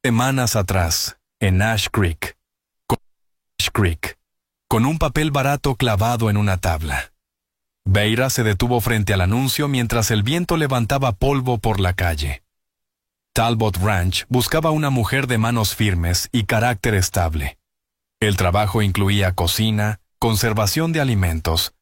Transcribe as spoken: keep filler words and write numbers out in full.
Semanas atrás, en Ash Creek, con, Ash Creek, con un papel barato clavado en una tabla. Beira se detuvo frente al anuncio mientras el viento levantaba polvo por la calle. Talbot Ranch buscaba una mujer de manos firmes y carácter estable. El trabajo incluía cocina, conservación de alimentos,